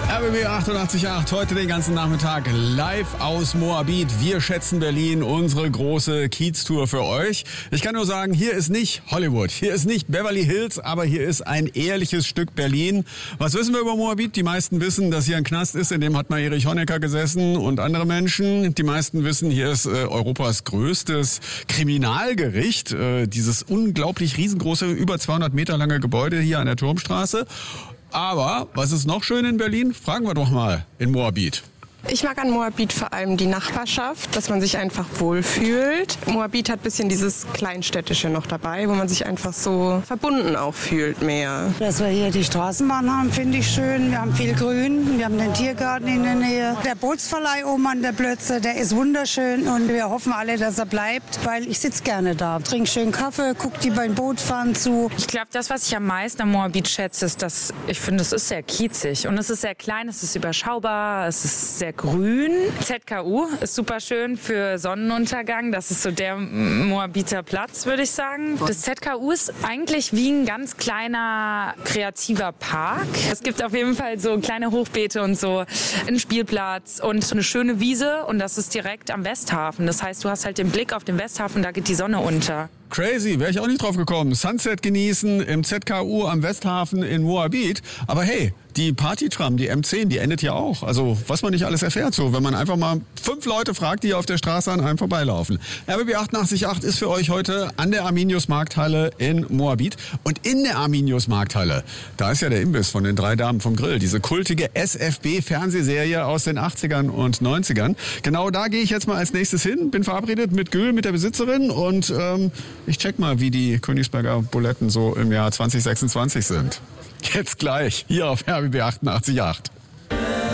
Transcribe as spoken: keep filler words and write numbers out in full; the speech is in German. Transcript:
R B B achtundachtzig Komma acht, heute den ganzen Nachmittag live aus Moabit. Wir schätzen Berlin, unsere große Kiez-Tour für euch. Ich kann nur sagen, hier ist nicht Hollywood, hier ist nicht Beverly Hills, aber hier ist ein ehrliches Stück Berlin. Was wissen wir über Moabit? Die meisten wissen, dass hier ein Knast ist, in dem hat mal Erich Honecker gesessen und andere Menschen. Die meisten wissen, hier ist äh, Europas größtes Kriminalgericht. Äh, dieses unglaublich riesengroße, über zweihundert Meter lange Gebäude hier an der Turmstraße. Aber was ist noch schön in Berlin? Fragen wir doch mal in Moabit. Ich mag an Moabit vor allem die Nachbarschaft, dass man sich einfach wohlfühlt. Moabit hat ein bisschen dieses Kleinstädtische noch dabei, wo man sich einfach so verbunden auch fühlt mehr. Dass wir hier die Straßenbahn haben, finde ich schön. Wir haben viel Grün, wir haben den Tiergarten in der Nähe. Der Bootsverleih oben an der Plötze, der ist wunderschön und wir hoffen alle, dass er bleibt, weil ich sitze gerne da. Trinke schön Kaffee, gucke die beim Bootfahren zu. Ich glaube, das, was ich am meisten am Moabit schätze, ist, dass ich finde, es ist sehr kiezig und es ist sehr klein, es ist überschaubar, es ist sehr grün. Z K U ist super schön für Sonnenuntergang. Das ist so der Moabiter Platz, würde ich sagen. Das Z K U ist eigentlich wie ein ganz kleiner kreativer Park. Es gibt auf jeden Fall so kleine Hochbeete und so einen Spielplatz und so eine schöne Wiese. Und das ist direkt am Westhafen. Das heißt, du hast halt den Blick auf den Westhafen, da geht die Sonne unter. Crazy, wäre ich auch nicht drauf gekommen. Sunset genießen im Z K U am Westhafen in Moabit. Aber hey, die Partytram, die M zehn, die endet ja auch. Also was man nicht alles erfährt, so wenn man einfach mal fünf Leute fragt, die auf der Straße an einem vorbeilaufen. R B B achtundachtzig Komma acht ist für euch heute an der Arminius Markthalle in Moabit. Und in der Arminius Markthalle, da ist ja der Imbiss von den drei Damen vom Grill. Diese kultige S F B-Fernsehserie aus den achtzigern und neunzigern. Genau da gehe ich jetzt mal als nächstes hin. Bin verabredet mit Gül, mit der Besitzerin. Und ähm, ich check mal, wie die Königsberger Buletten so im Jahr zwanzig sechsundzwanzig sind. Jetzt gleich, hier auf R B B achtundachtzig Komma acht.